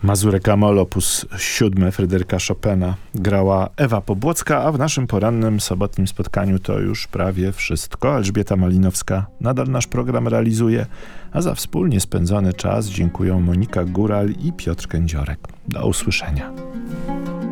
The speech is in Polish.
Mazurek Amol, opus 7 Fryderyka Chopina, grała Ewa Pobłocka, a w naszym porannym, sobotnim spotkaniu to już prawie wszystko. Elżbieta Malinowska nadal nasz program realizuje, a za wspólnie spędzony czas dziękują Monika Góral i Piotr Kędziorek. Do usłyszenia.